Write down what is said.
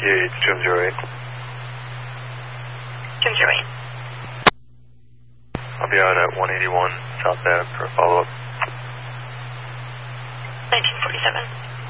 Yeah, it's Jim 08. Jim 08. I'll be out at 181 South Ave for a follow-up. 1947.